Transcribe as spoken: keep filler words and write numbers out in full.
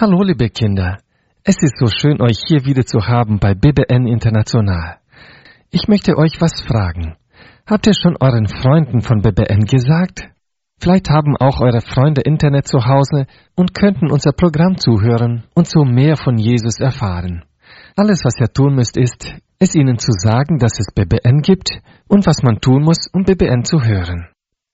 Hallo, liebe Kinder. Es ist so schön, euch hier wieder zu haben bei B B N International. Ich möchte euch was fragen. Habt ihr schon euren Freunden von B B N gesagt? Vielleicht haben auch eure Freunde Internet zu Hause und könnten unser Programm zuhören und so mehr von Jesus erfahren. Alles, was ihr tun müsst, ist, es ihnen zu sagen, dass es B B N gibt und was man tun muss, um B B N zu hören.